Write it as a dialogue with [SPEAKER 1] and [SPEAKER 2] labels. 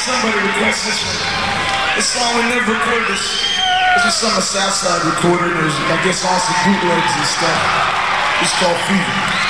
[SPEAKER 1] somebody request this one. This song we never recorded this. This was something Southside recorded. It was, I guess, on some bootlegs and stuff. It's called Fever.